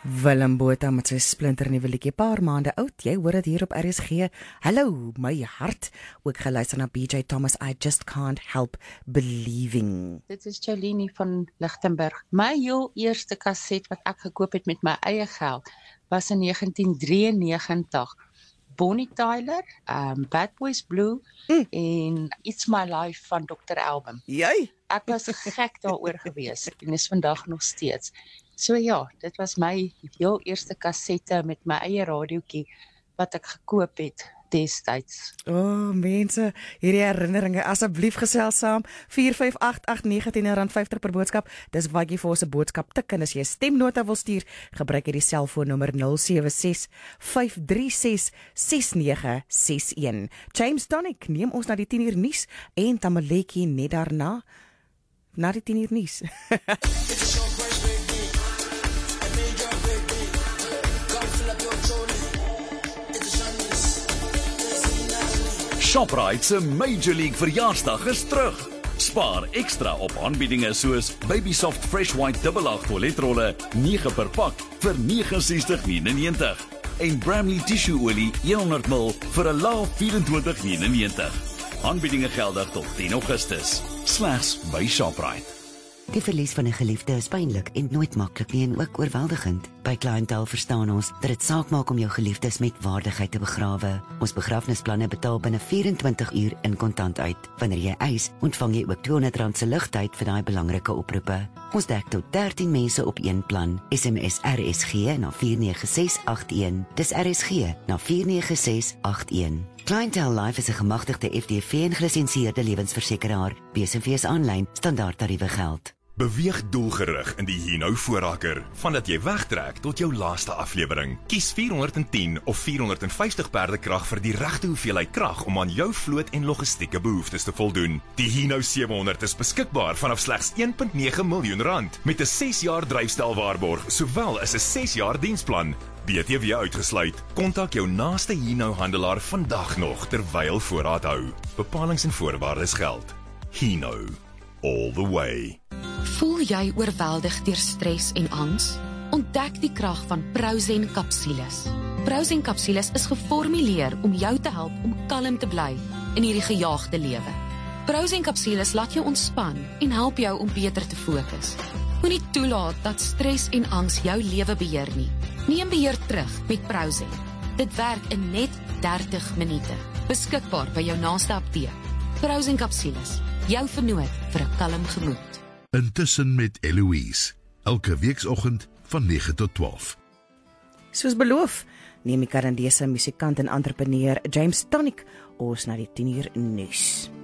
Willem Botha met sy splinternuwe liedjie paar maande oud. Jy hoor dit hier op RSG. Hallo my hart. Ook geluister na BJ Thomas, I Just Can't Help Believing. Dit is Jolini van Lichtenburg. My heel eerste kaset wat ek gekoop het met my eie geld was in 1993. Bonnie Tyler, Bad Boys Blue en It's My Life van Dr. Alban. Jy? Ek was gek daaroor gewees en is vandag nog steeds. So ja, dit was my heel eerste kassette met my eie radiootjie wat ek gekoop het destyds. Mense, hierdie herinneringe, asseblief gesels saam. 45889 R10.50 per boodskap. Dis wat jy vir ons 'n boodskap tik en as jy 'n stemnota wil stuur, gebruik jy die selfoonnommer 076 536 6961. James Tonic neem ons na die 10 uur nuus en Tamaletjie net daarna na die 10 uur nuus. Shoprite se Major League verjaarsdag is terug. Spaar ekstra op aanbiedinge soos Baby Soft Fresh White Double 8 toiletrolle 9 per pak vir R69,99 en Bramley Tissue olie 100 ml vir 'n lae R24,99. Aanbiedinge geldig tot 10 Augustus. Slegs by Shoprite. Die verlies van 'n geliefde is pynlik en nooit maklik nie en ook oorweldigend. By Clientele verstaan ons dat dit saak maak om jou geliefdes met waardigheid te begrawe. Ons begrafnisplanne betaal binne 24 uur in kontant uit. Wanneer jy eis, ontvang jy ook R200 se ligtyd vir daai belangrike oproepe. Ons dek tot 13 mense op een plan. SMS RSG na 49681. Dis RSG na 49681. Clientele Life is 'n gemagtigde FDV en gelisensieerde lewensversekeraar. BSV's aanlyn standaardtariewe geld. Beweeg doelgerig in die Hino voorraker, vandat jy wegtrek tot jou laaste aflewering. Kies 410 of 450 perdekrag vir die regte hoeveelheid krag om aan jou vloot en logistieke behoeftes te voldoen. Die Hino 700 is beskikbaar vanaf slegs R1.9 miljoen met 'n 6 jaar dryfstelwaarborg, sowel as 'n 6 jaar diensplan. BTW uitgesluit. Kontak jou naaste Hino handelaar vandag nog terwyl voorraad hou. Bepalings en voorwaardes geld. Hino, all the way. Voel jy oorweldig deur stres en angs? Ontdek die krag van Prozen kapsules. Prozen kapsules is geformuleer om jou te help om kalm te bly in hierdie gejaagde lewe. Prozen kapsules laat jou ontspan en help jou om beter te fokus. Moenie toelaat dat stres en angs jou lewe beheer nie. Neem beheer terug met Prozen. Dit werk in net 30 minute. Beskikbaar by jou naaste apteek. Prozen kapsules, jou vernoot vir 'n kalm gemoed. Intussen met Eloise, elke weekoggend van 9 tot 12. Soos beloof, neem die Kanadese musikant en entrepreneur James Tonic ons na die 10 uur nuus.